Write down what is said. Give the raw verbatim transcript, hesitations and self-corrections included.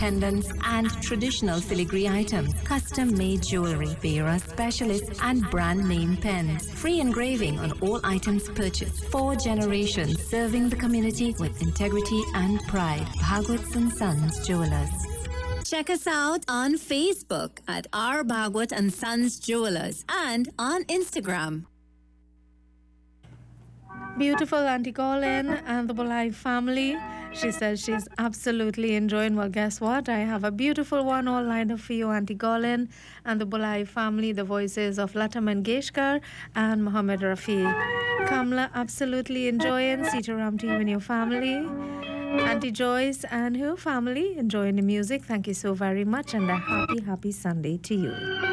pendants, and traditional filigree items, custom-made jewelry, Vera specialists, and brand name pens. Free engraving on all items purchased. Four generations serving the community with integrity and pride. Bhagwat and Sons Jewelers. Check us out on Facebook at R. Bhagwat and Sons Jewelers and on Instagram. Beautiful Auntie Colin and the Bulai family. She says she's absolutely enjoying. Well, guess what? I have a beautiful one all lined up for you, Auntie Colin and the Bulai family. The voices of Lata Mangeshkar and Mohammed Rafi. Kamla absolutely enjoying. Sitaram to you and your family. Auntie Joyce and her family enjoying the music. Thank you so very much and a happy, happy Sunday to you.